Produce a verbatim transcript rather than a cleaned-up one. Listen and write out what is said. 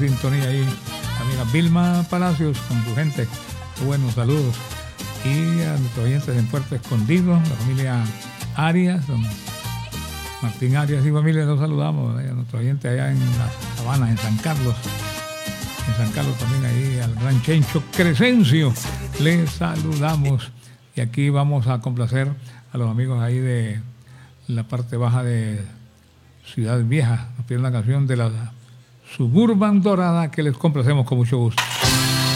sintonía ahí. Amiga Vilma Palacios con su gente. Qué buenos saludos. Y a nuestros oyentes en Puerto Escondido, la familia Arias, don Martín Arias y familia, los saludamos. A nuestros oyentes allá en la Sabana, en San Carlos. En San Carlos también ahí al gran Chencho Crescencio. Les saludamos. Y aquí vamos a complacer a los amigos ahí de la parte baja de Ciudad Vieja. Nos piden la canción de la Suburban Dorada que les complacemos con mucho gusto.